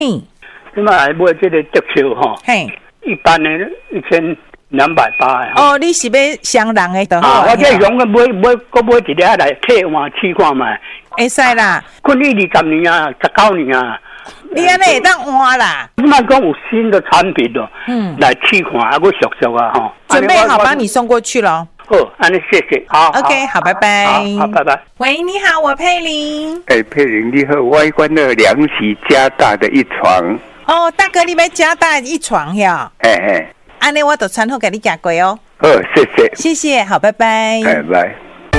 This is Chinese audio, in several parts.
你嘛来买这个竹球吼，一般的1280 哦，你是要双人的就好。 我这用个买一个来替换试看嘛。 会使啦， 困你20年啊，19年啊。 你安尼会当换啦。 你莫讲有新的产品咯，来试看啊，我熟啊吼。 准备好帮你送过去咯。 好，安尼谢谢。好 ，OK， 好，拜拜。 好，拜拜。 喂，你好，我佩玲。 佩玲你好，我关了凉席加大的一床。 哦，大哥，你要加大一床呀？安尼我就传好给你寄过哦。 好，谢谢。 谢谢，好，拜拜。 拜拜。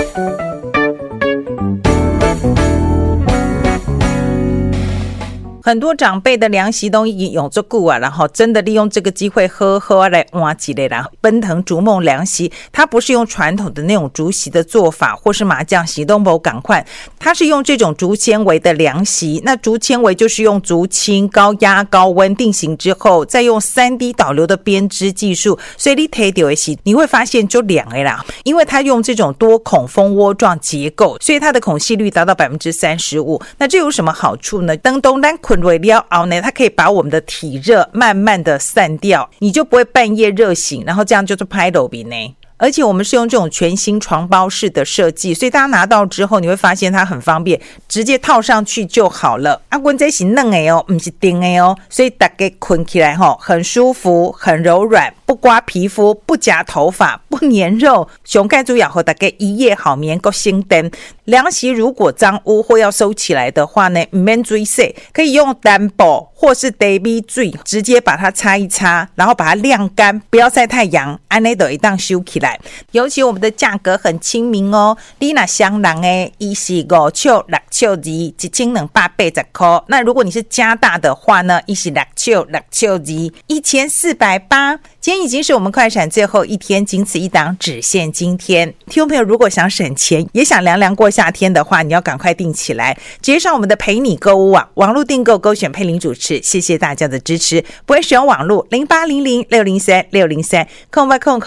很多长辈的凉席都已经用足久啊，然后真的利用这个机会喝来换一个啦。奔腾逐梦凉席，它不是用传统的那种竹席的做法，或是麻将席都没赶快，它是用这种竹纤维的凉席。那竹纤维就是用竹青高压高温定型之后，再用 3D 导流的编织技术，所以你提到的是你会发现就凉的啦，因为它用这种多孔蜂窝状结构，所以它的孔隙率达到 35%。那这有什么好处呢？当咱困睡了后呢，它可以把我们的体热慢慢的散掉，你就不会半夜热醒，然后这样就是拍抖比呢。而且我们是用这种全新床包式的设计，所以大家拿到之后你会发现它很方便，直接套上去就好了。我这是软的哦，不是钉的哦，所以大家困起来很舒服，很柔软，不刮皮肤，不夹头发，不粘肉。上盖主要和大家一夜好眠够心灯。凉席如果脏污或要收起来的话呢，不免水洗，可以用单布或是 Davy 水直接把它擦一擦，然后把它晾干，不要晒太阳，安内都一当收起来。尤其我们的价格很亲民哦，你那双人的伊是5尺6尺2，1280块。那如果你是加大的话呢，伊是6尺6尺2，1480。今天已经是我们快闪最后一天，仅此一档，只限今天。听众朋友，如果想省钱，也想凉凉过夏天的话，你要赶快订起来，直接上我们的陪你购物网，网络订购勾选佩玲主持。谢谢大家的支持。不会使用网络0800603603空外空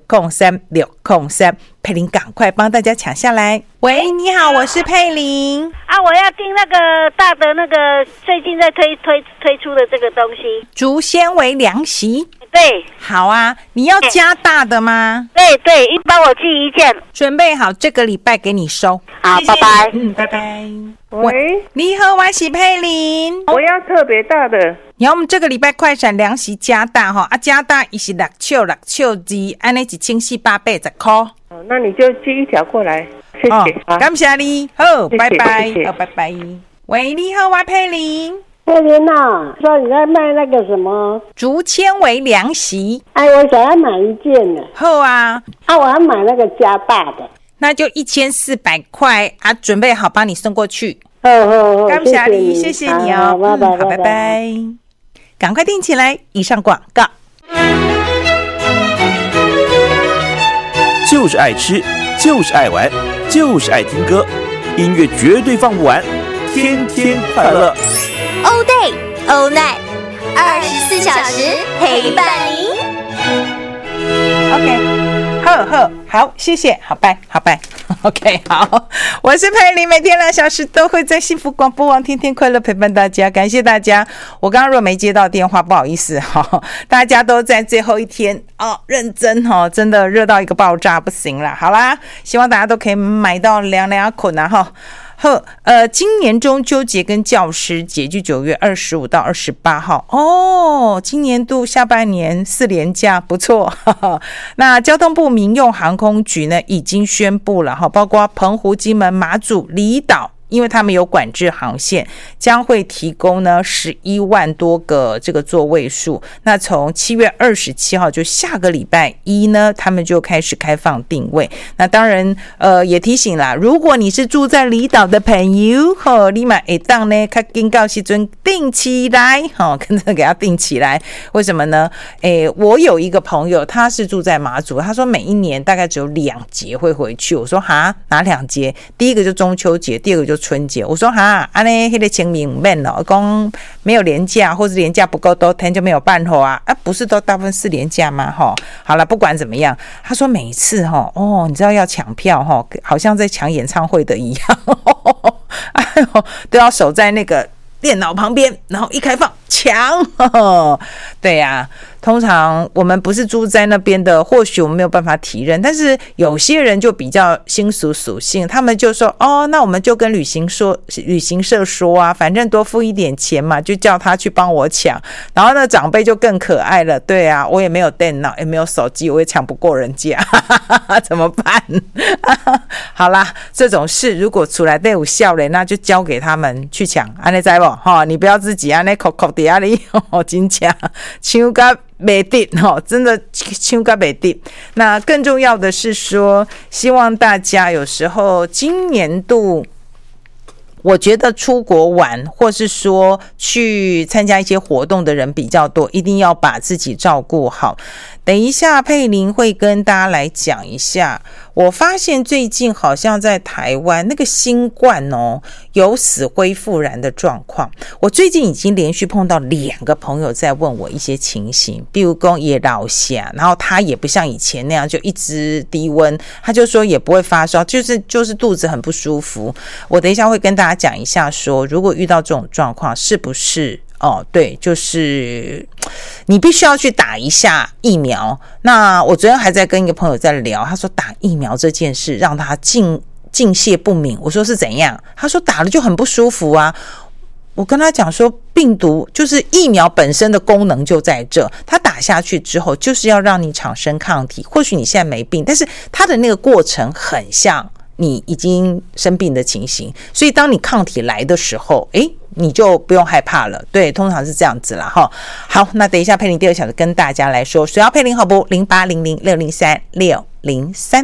603，佩玲赶快帮大家抢下来。喂，你好，我是佩玲啊，我要订那个大的那个最近在推出的这个东西， 竹纤维凉席。 对， 好啊，你要加大的吗？ 对，一帮我寄一件， 准备好这个礼拜给你收。 好，拜拜。 拜拜。 喂， 你好，我是佩玲， 我要特别大的。 然后我们这个礼拜快闪凉席加大哈，加大也是6尺6尺2，安尼1480块。 哦，那你就寄一条过来，谢谢。 感谢你，好，拜拜，好，拜拜。喂，你好，我佩玲。 佩玲啊，说你在卖那个什么竹纤维凉席？ 哎，我想要买一件呢。 好啊， 我要买那个加大的， 那就1400块啊，准备好帮你送过去。 好， 感谢你，谢谢你哦， 拜拜， 好，拜拜。赶快订起来。以上广告。 就是爱吃，就是爱玩，就是爱听歌，音乐绝对放不完，天天快乐。 All day, all night, 24小时陪伴您。 OK， 好，谢谢，好拜。OK， 好，我是佩玲，每天2小时都会在幸福广播网天天快乐陪伴大家，感谢大家。我刚刚若没接到电话，不好意思哈，大家都在最后一天认真真的热到一个爆炸，不行了。好啦，希望大家都可以买到凉捆啊哈。今年中秋节跟教师节就9月25到28号哦，今年度下半年4连假，不错。那交通部民用航空局呢已经宣布了，包括澎湖、金门、马祖、离岛，因为他们有管制航线，将会提供呢11万多个这个座位数。那从7月27号就下个礼拜一呢，他们就开始开放定位。那当然也提醒啦，如果你是住在离岛的朋友你嘛会当呢较紧到时阵定起来跟着给他定起来。为什么呢？我有一个朋友他是住在马祖，他说每一年大概只有2节会回去。我说哈，哪2节？第一个就中秋节，第二个就春节。我说哈，安尼那个清明不免了，讲没有连假或是连假不够多天就没有办好啊？不是都大部分是连假吗？好了，不管怎么样，他说每一次你知道要抢票好像在抢演唱会的一样，都要守在那个电脑旁边，然后一开放抢。对呀，通常我们不是住在那边的，或许我们没有办法体认，但是有些人就比较心属性，他们就说哦，那我们就跟旅行社说啊，反正多付一点钱嘛，就叫他去帮我抢。然后那长辈就更可爱了，对啊，我也没有电脑，也没有手机，我也抢不过人家，怎么办？好啦，这种事如果出来都有效嘞，那就交给他们去抢，安尼知不？哈，你不要自己安尼哭哭在那里，真抢，抢到没得真的抢到没得。那更重要的是说，希望大家有时候今年度，我觉得出国玩或是说去参加一些活动的人比较多，一定要把自己照顾好。等一下佩玲会跟大家来讲一下，我发现最近好像在台湾那个新冠有死灰复燃的状况。我最近已经连续碰到2个朋友在问我一些情形，比如说也老下，然后他也不像以前那样就一直低温，他就说也不会发烧，就是肚子很不舒服。我等一下会跟大家讲一下说，如果遇到这种状况是不是对，就是你必须要去打一下疫苗。那我昨天还在跟一个朋友在聊，他说打疫苗这件事让他敬谢不敏。我说是怎样？他说打了就很不舒服啊。我跟他讲说，病毒就是疫苗本身的功能就在这，它打下去之后就是要让你产生抗体。或许你现在没病，但是它的那个过程很像你已经生病的情形，所以当你抗体来的时候，你就不用害怕了。对，通常是这样子啦齁。好，那等一下佩玲第2小时跟大家来说，谁要佩玲好不？0800603603。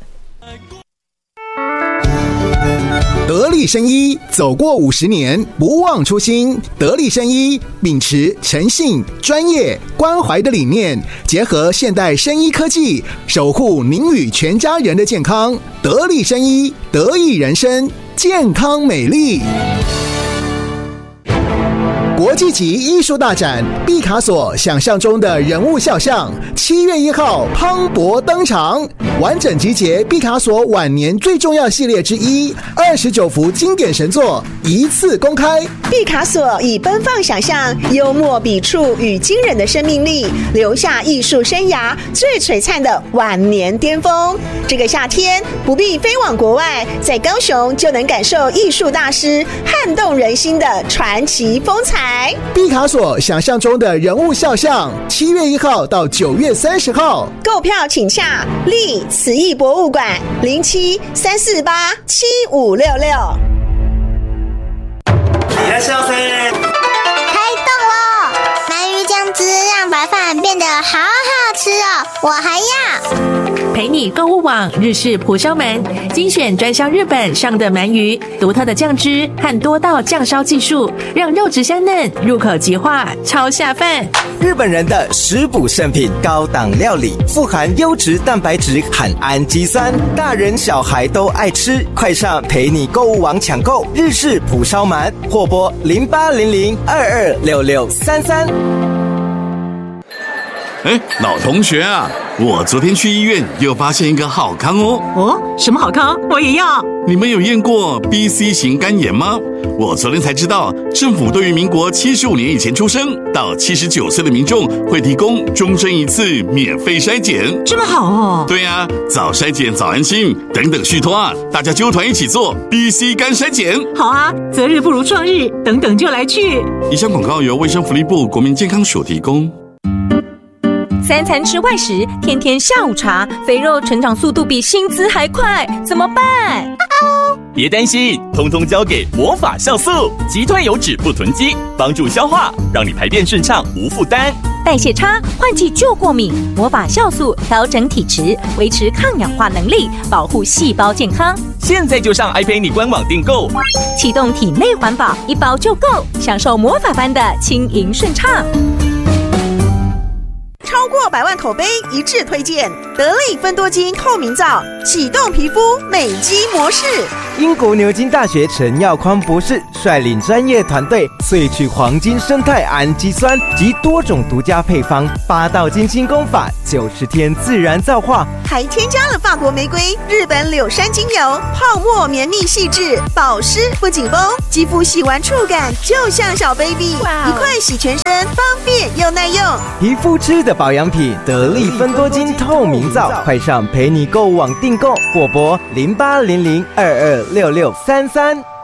得力生医走过50年，不忘初心。得力生医秉持诚信、专业、关怀的理念，结合现代生医科技，守护您与全家人的健康。得力生医，得益人生，健康美丽。国际级艺术大展毕卡索想象中的人物肖像，7月1号磅礴登场，完整集结毕卡索晚年最重要系列之一，29幅经典神作一次公开。 毕卡索以奔放想象、幽默笔触与惊人的生命力，留下艺术生涯最璀璨的晚年巅峰。这个夏天不必飞往国外，在高雄就能感受艺术大师撼动人心的传奇风采。 毕卡索想象中的人物肖像，7月1号到9月30号， 购票请洽立慈艺博物馆07-348-7566。 开动了！鳗鱼酱汁让白饭变得好好吃哦，我还要。 陪你购物网日式蒲烧鳗，精选专销日本上的鳗鱼，独特的酱汁和多道酱烧技术，让肉质香嫩，入口即化，超下饭。 日本人的食补圣品，高档料理，富含优质蛋白质和氨基酸，大人小孩都爱吃。快上陪你购物网抢购日式蒲烧鳗，或拨0800226633。 老同学啊，我昨天去医院又发现一个好康哦。 什么好康？我也要。 你们有验过 BC 型肝炎吗？我昨天才知道，政府对于民国75年以前出生到79岁的民众会提供终身1次免费筛检。 这么好哦？ 对啊，早筛检早安心，等等续托啊，大家揪团一起做 BC 肝筛检。 好啊，择日不如撞日，等等就来去。 以上广告由卫生福利部国民健康署提供。 3餐吃外食，天天下午茶，肥肉成长速度比薪资还快，怎么办？ 别担心，通通交给魔法酵素，击退油脂不囤积，帮助消化，让你排便顺畅无负担。 代谢差，换季就过敏，魔法酵素调整体质，维持抗氧化能力，保护细胞健康。 现在就上爱陪你官网订购， 启动体内环保，1包就够，享受魔法般的轻盈顺畅。 超过100万口碑一致推荐， 得力芬多精透明皂，启动皮肤美肌模式。 英国牛津大学陈耀匡博士率领专业团队萃取黄金生态氨基酸及多种独家配方，8道金清功法，90天自然皂化， 还添加了法国玫瑰、日本柳杉精油，泡沫绵密细致，保湿不紧绷，肌肤洗完触感就像小 baby， 一块洗全身，方便又耐用。 皮肤吃的保养品，得力芬多精透明皂，快上陪你购物网订购或拨0800226633。